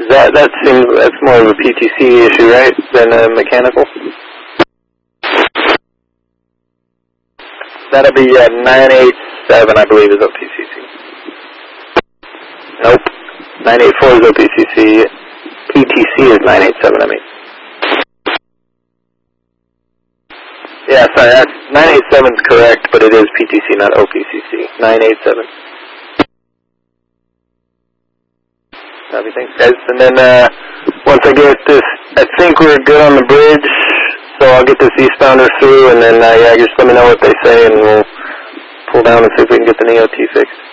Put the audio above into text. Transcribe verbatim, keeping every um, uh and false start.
That that seems that's more of a P T C issue, right, than a mechanical? That'll be uh, nine eight seven, I believe, is O P C C. Nope. nine eight four is O P C C. P T C is nine eight seven, I mean. Yeah, sorry, that's, nine eight seven is correct, but it is P T C, not O P C C. nine eight seven. Copy, thanks, guys. And then uh, once I get this, I think we're good on the bridge, so I'll get this eastbounder through, and then uh, yeah, just let me know what they say, and we'll pull down and see if we can get the N E O T fixed.